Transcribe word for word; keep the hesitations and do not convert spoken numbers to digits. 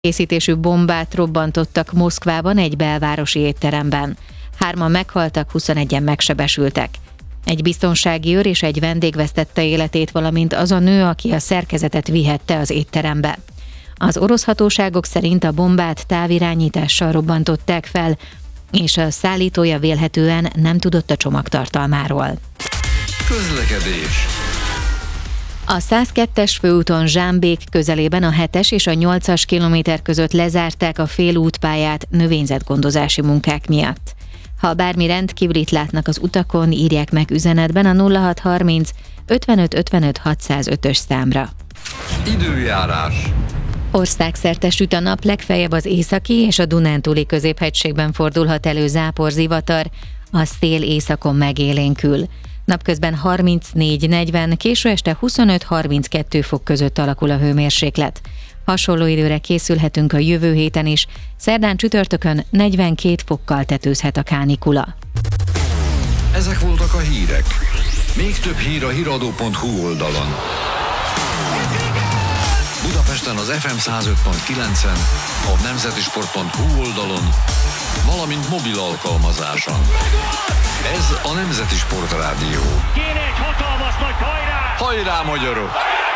készítésű bombát robbantottak Moszkvában egy belvárosi étteremben. Hárman meghaltak, huszonegyen megsebesültek. Egy biztonsági őr és egy vendég vesztette életét, valamint az a nő, aki a szerkezetet vihette az étterembe. Az orosz hatóságok szerint a bombát távirányítással robbantották fel, és a szállítója vélhetően nem tudott a csomagtartalmáról. Közlekedés. A százkettes főúton Zsámbék közelében a hetes és a nyolcas kilométer között lezárták a félútpályát növényzetgondozási munkák miatt. Ha bármi rendkívülit látnak az utakon, írják meg üzenetben a nulla hat harminc ötvenöt ötvenöt hatszázötös számra. Időjárás. Országszerte süt a nap, legfeljebb az északi és a Dunántúli középhegységben fordulhat elő zápor, zivatar, a szél északon megélénkül. Napközben harmincnégy negyven, késő este huszonöt harminckettő fok között alakul a hőmérséklet. Hasonló időre készülhetünk a jövő héten is, szerdán csütörtökön negyvenkét fokkal tetőzhet a kánikula. Ezek voltak a hírek. Még több hír a híradó pont hu oldalon. Budapesten az ef em száz öt pont kilencen, a nemzetisport pont hu oldalon, valamint mobil alkalmazáson. Ez a Nemzeti Sport Rádió. Kéne egy hatalmas nagy hajrá! Hajrá, magyarok!